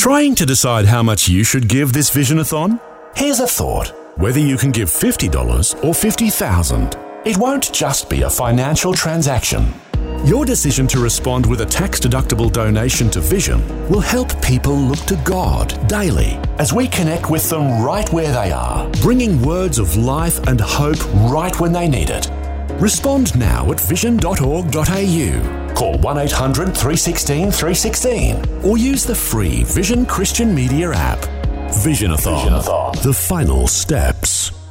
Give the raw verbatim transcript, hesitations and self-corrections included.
Trying to decide how much you should give this Visionathon? Here's a thought. Whether you can give fifty dollars or fifty thousand dollars, it won't just be a financial transaction. Your decision to respond with a tax-deductible donation to Vision will help people look to God daily as we connect with them right where they are, bringing words of life and hope right when they need it. Respond now at vision dot org dot a u. Call one eight hundred three one six three one six or use the free Vision Christian Media app. Visionathon, Visionathon. The final steps.